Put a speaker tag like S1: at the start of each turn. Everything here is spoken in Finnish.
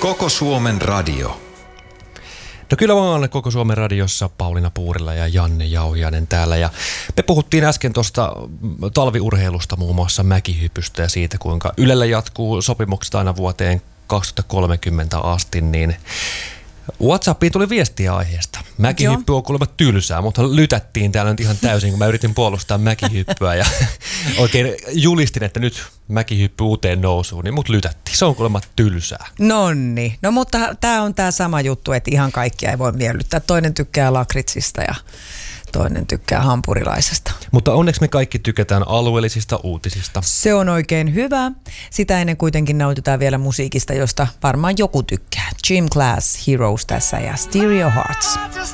S1: Koko Suomen radio.
S2: No kyllä vaan Koko Suomen radiossa Pauliina Puurila ja Janne Jauhiainen täällä. Ja me puhuttiin äsken tuosta talviurheilusta, muun muassa mäkihypystä ja siitä, kuinka Ylellä jatkuu sopimukset aina vuoteen 2030 asti, niin WhatsAppiin tuli viestiä aiheesta. Mäkihyppy on kuulemma tylsää, mutta lytättiin täällä nyt ihan täysin, kun mä yritin puolustaa mäkihyppyä ja oikein julistin, että nyt mäkihyppy uuteen nousuun, niin mut lytättiin. Se on kuulemma tylsää.
S3: Nonni. No mutta tää on tää sama juttu, että ihan kaikkia ei voi miellyttää. Toinen tykkää lakritsista ja toinen tykkää hampurilaisesta.
S2: Mutta onneksi me kaikki tykätään alueellisista uutisista.
S3: Se on oikein hyvä. Sitä ennen kuitenkin nautitaan vielä musiikista, josta varmaan joku tykkää. Gym Class Heroes tässä ja Stereo Hearts.